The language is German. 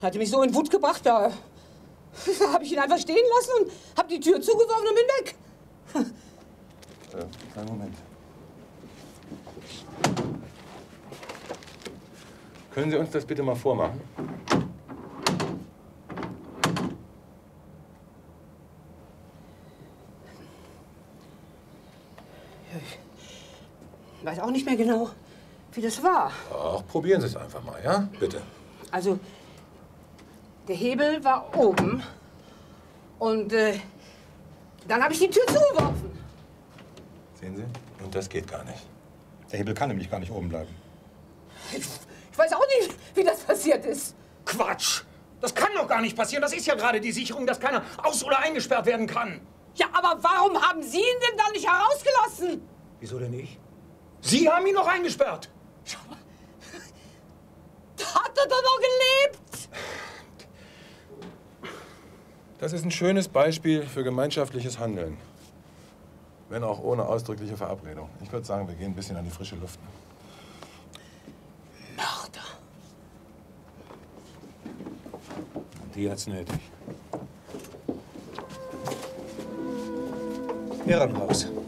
Hatte mich so in Wut gebracht, da habe ich ihn einfach stehen lassen und habe die Tür zugeworfen und bin weg. Kleinen Moment. Können Sie uns das bitte mal vormachen? Ich weiß auch nicht mehr genau, wie das war. Ach, probieren Sie es einfach mal, ja? Bitte. Also, der Hebel war oben und dann habe ich die Tür zugeworfen. Sehen Sie? Und das geht gar nicht. Der Hebel kann nämlich gar nicht oben bleiben. Ich weiß auch nicht, wie das passiert ist. Quatsch! Das kann doch gar nicht passieren. Das ist ja gerade die Sicherung, dass keiner aus- oder eingesperrt werden kann. Ja, aber warum haben Sie ihn denn dann nicht herausgelassen? Wieso denn nicht? Sie haben ihn noch eingesperrt. Hat er doch noch gelebt? Das ist ein schönes Beispiel für gemeinschaftliches Handeln. Wenn auch ohne ausdrückliche Verabredung. Ich würde sagen, wir gehen ein bisschen an die frische Luft. Mörder. Die hat's nötig. Herrenhaus.